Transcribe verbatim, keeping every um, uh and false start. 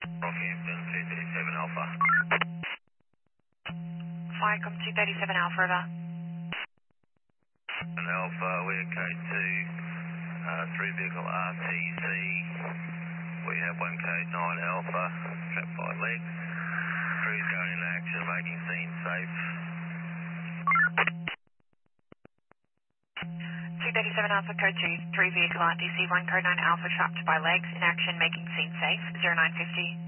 Rockhampton, two thirty-seven Alpha. Firecom two thirty-seven Alpha River. And Alpha, we're code two, uh, three vehicle R T C. We have one code nine Alpha, trapped by legs. Crew's going into action, making scene safe. two thirty-seven Alpha code two, three vehicle R T C, one code nine Alpha trapped by legs, in action making scene safe, zero nine fifty.